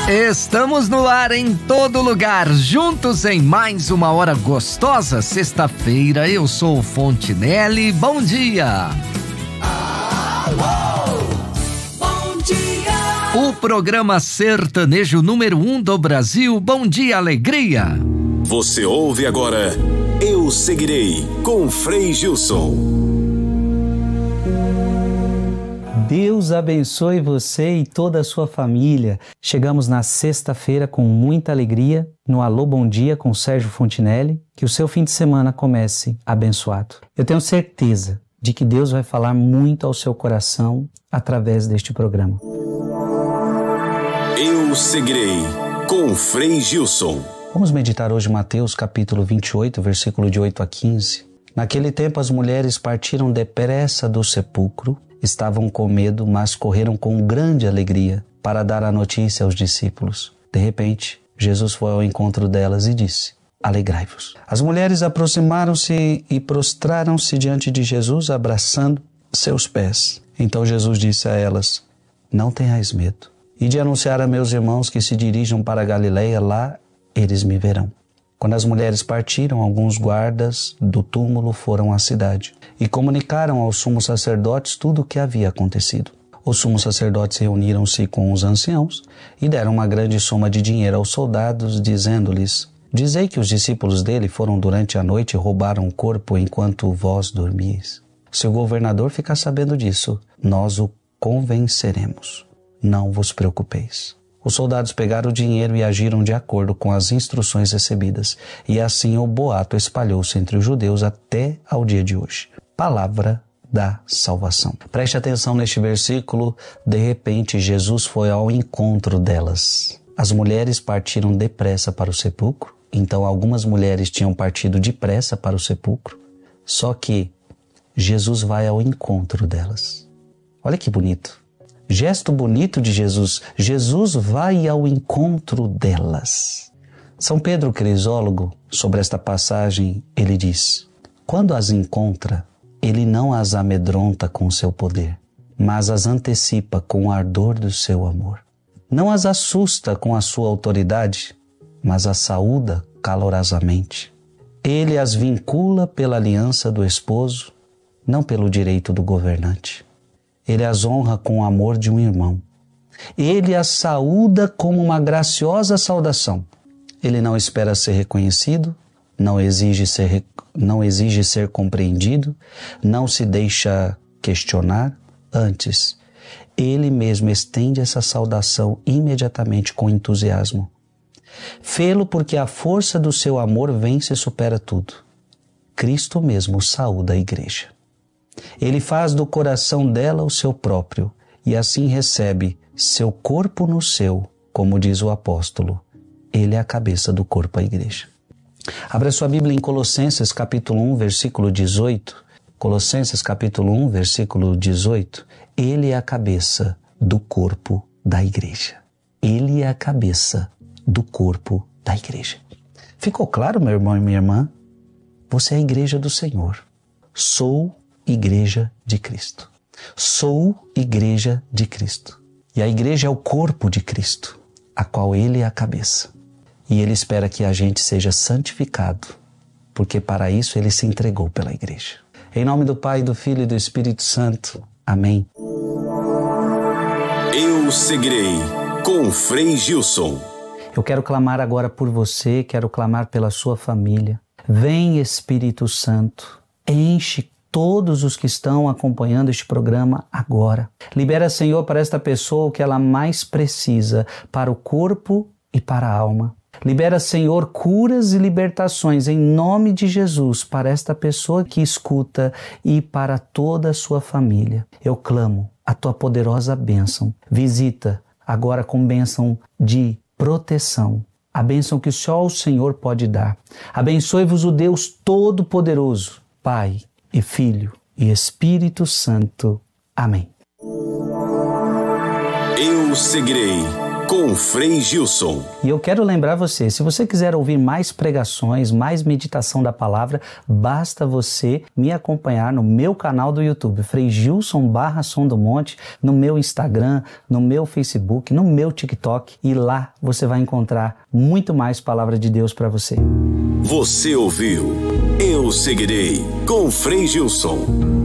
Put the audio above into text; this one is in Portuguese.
Estamos no ar em todo lugar, juntos em mais uma hora gostosa. Sexta-feira, eu sou o Fontinelli. Bom dia! Bom dia! O programa sertanejo número 1 do Brasil. Bom dia, alegria! Você ouve agora Eu Seguirei, com Frei Gilson. Deus abençoe você e toda a sua família. Chegamos na sexta-feira com muita alegria no Alô Bom Dia com Sérgio Fontinelli. Que o seu fim de semana comece abençoado. Eu tenho certeza de que Deus vai falar muito ao seu coração através deste programa. Eu Seguirei, com Frei Gilson. Vamos meditar hoje Mateus capítulo 28, versículo de 8 a 15. Naquele tempo as mulheres partiram depressa do sepulcro. Estavam com medo, mas correram com grande alegria para dar a notícia aos discípulos. De repente, Jesus foi ao encontro delas e disse: Alegrai-vos. As mulheres aproximaram-se e prostraram-se diante de Jesus, abraçando seus pés. Então Jesus disse a elas: Não tenhais medo. E de anunciar a meus irmãos que se dirijam para a Galileia, lá eles me verão. Quando as mulheres partiram, alguns guardas do túmulo foram à cidade e comunicaram aos sumos sacerdotes tudo o que havia acontecido. Os sumos sacerdotes reuniram-se com os anciãos e deram uma grande soma de dinheiro aos soldados, dizendo-lhes: Dizei que os discípulos dele foram durante a noite e roubaram o corpo enquanto vós dormíeis. Se o governador ficar sabendo disso, nós o convenceremos. Não vos preocupeis. Os soldados pegaram o dinheiro e agiram de acordo com as instruções recebidas, e assim o boato espalhou-se entre os judeus até ao dia de hoje. Palavra da salvação. Preste atenção neste versículo. De repente, Jesus foi ao encontro delas. As mulheres partiram depressa para o sepulcro. Então, algumas mulheres tinham partido depressa para o sepulcro. Só que Jesus vai ao encontro delas. Olha que bonito. Gesto bonito de Jesus. Jesus vai ao encontro delas. São Pedro Crisólogo, sobre esta passagem, ele diz: quando as encontra, ele não as amedronta com seu poder, mas as antecipa com o ardor do seu amor. Não as assusta com a sua autoridade, mas as saúda calorosamente. Ele as vincula pela aliança do esposo, não pelo direito do governante. Ele as honra com o amor de um irmão. Ele as saúda como uma graciosa saudação. Ele não espera ser reconhecido, não exige ser compreendido, não se deixa questionar. Antes, ele mesmo estende essa saudação imediatamente com entusiasmo. Fê-lo porque a força do seu amor vence e supera tudo. Cristo mesmo saúda a igreja. Ele faz do coração dela o seu próprio e assim recebe seu corpo no seu, como diz o apóstolo. Ele é a cabeça do corpo, a igreja. Abra sua Bíblia em Colossenses capítulo 1, versículo 18. Colossenses capítulo 1, versículo 18. Ele é a cabeça do corpo da igreja. Ele é a cabeça do corpo da igreja. Ficou claro, meu irmão e minha irmã? Você é a igreja do Senhor. Sou igreja de Cristo. Sou igreja de Cristo. E a igreja é o corpo de Cristo, a qual ele é a cabeça. E ele espera que a gente seja santificado, porque para isso ele se entregou pela igreja. Em nome do Pai, do Filho e do Espírito Santo. Amém. Eu Seguirei, com Frei Gilson. Eu quero clamar agora por você, quero clamar pela sua família. Vem, Espírito Santo, enche todos os que estão acompanhando este programa agora. Libera, Senhor, para esta pessoa o que ela mais precisa, para o corpo e para a alma. Libera, Senhor, curas e libertações em nome de Jesus para esta pessoa que escuta e para toda a sua família. Eu clamo a tua poderosa bênção. Visita agora com bênção de proteção, a bênção que só o Senhor pode dar. Abençoe-vos o Deus Todo-Poderoso, Pai e Filho e Espírito Santo. Amém. Eu Seguirei, com Frei Gilson. E eu quero lembrar você, se você quiser ouvir mais pregações, mais meditação da palavra, basta você me acompanhar no meu canal do YouTube, Frei Gilson Som do Monte, no meu Instagram, no meu Facebook, no meu TikTok, e lá você vai encontrar muito mais palavra de Deus para você. Você ouviu Eu Seguirei com Frei Gilson.